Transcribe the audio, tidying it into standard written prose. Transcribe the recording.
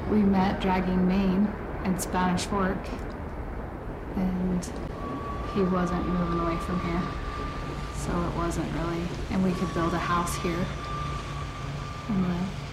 we met dragging Maine in Spanish Fork, and he wasn't moving away from here. So it wasn't really, and we could build a house here and live.